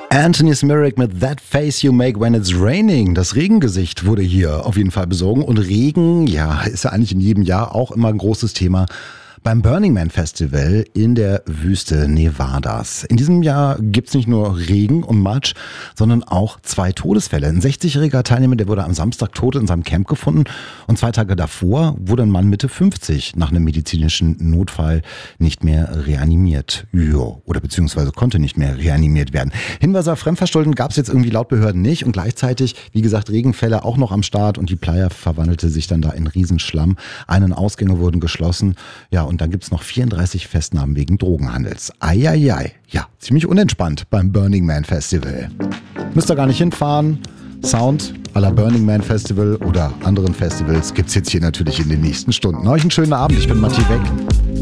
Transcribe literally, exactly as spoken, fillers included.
Anthony Smirik mit That Face You Make When It's Raining. Das Regengesicht wurde hier auf jeden Fall besogen. Und Regen, ja, ist ja eigentlich in jedem Jahr auch immer ein großes Thema beim Burning Man Festival in der Wüste Nevadas. In diesem Jahr gibt's nicht nur Regen und Matsch, sondern auch zwei Todesfälle. Ein sechzigjähriger Teilnehmer, der wurde am Samstag tot in seinem Camp gefunden. Und zwei Tage davor wurde ein Mann Mitte fünfzig nach einem medizinischen Notfall nicht mehr reanimiert. Ja, oder beziehungsweise konnte nicht mehr reanimiert werden. Hinweise auf Fremdverschulden gab's jetzt irgendwie laut Behörden nicht. Und gleichzeitig, wie gesagt, Regenfälle auch noch am Start. Und die Playa verwandelte sich dann da in Riesenschlamm. Einen Ausgänge wurden geschlossen. Ja, und dann gibt's noch vierunddreißig Festnahmen wegen Drogenhandels. Eieiei. Ja, ziemlich unentspannt beim Burning Man Festival. Müsst ihr gar nicht hinfahren. Sound à la Burning Man Festival oder anderen Festivals gibt's jetzt hier natürlich in den nächsten Stunden. Euch einen schönen Abend. Ich bin Matti Weck.